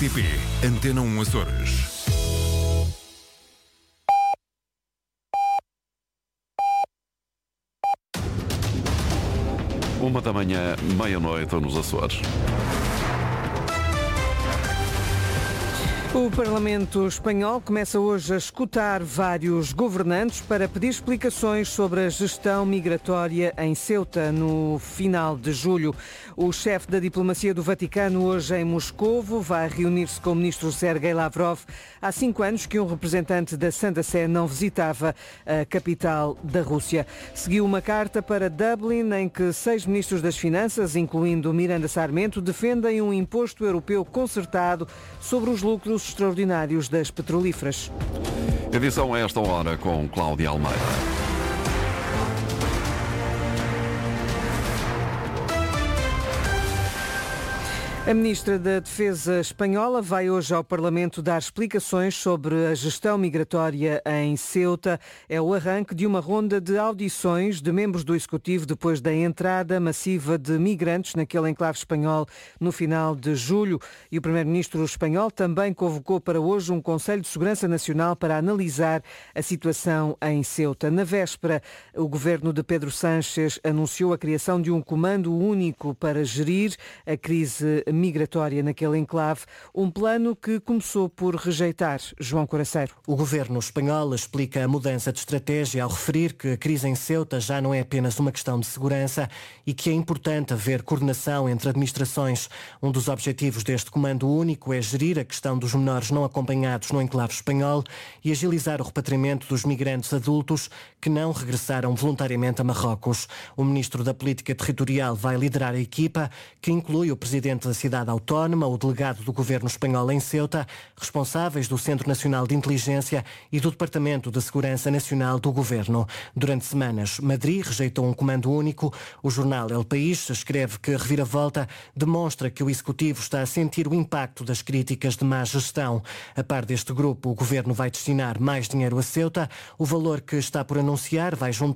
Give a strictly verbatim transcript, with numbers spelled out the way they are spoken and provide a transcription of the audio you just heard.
T P, Antena um Açores. Uma da manhã, meia-noite nos Açores. O Parlamento Espanhol começa hoje a escutar vários governantes para pedir explicações sobre a gestão migratória em Ceuta no final de julho. O chefe da diplomacia do Vaticano, hoje em Moscovo, vai reunir-se com o ministro Sergei Lavrov. Há cinco anos que um representante da Santa Sé não visitava a capital da Rússia. Seguiu uma carta para Dublin em que seis ministros das Finanças, incluindo Miranda Sarmento, defendem um imposto europeu concertado sobre os lucros extraordinários das petrolíferas. Edição a esta hora com Cláudia Almeida. A ministra da Defesa espanhola vai hoje ao Parlamento dar explicações sobre a gestão migratória em Ceuta. É o arranque de uma ronda de audições de membros do Executivo depois da entrada massiva de migrantes naquele enclave espanhol no final de julho. E o primeiro-ministro espanhol também convocou para hoje um Conselho de Segurança Nacional para analisar a situação em Ceuta. Na véspera, o governo de Pedro Sánchez anunciou a criação de um comando único para gerir a crise migratória naquele enclave, um plano que começou por rejeitar João Coraceiro. O governo espanhol explica a mudança de estratégia ao referir que a crise em Ceuta já não é apenas uma questão de segurança e que é importante haver coordenação entre administrações. Um dos objetivos deste comando único é gerir a questão dos menores não acompanhados no enclave espanhol e agilizar o repatriamento dos migrantes adultos que não regressaram voluntariamente a Marrocos. O ministro da Política Territorial vai liderar a equipa, que inclui o presidente da cidade autónoma, o delegado do governo espanhol em Ceuta, responsáveis do Centro Nacional de Inteligência e do Departamento de Segurança Nacional do governo. Durante semanas, Madrid rejeitou um comando único. O jornal El País escreve que a reviravolta demonstra que o Executivo está a sentir o impacto das críticas de má gestão. A par deste grupo, o governo vai destinar mais dinheiro a Ceuta. O valor que está por anunciar vai juntar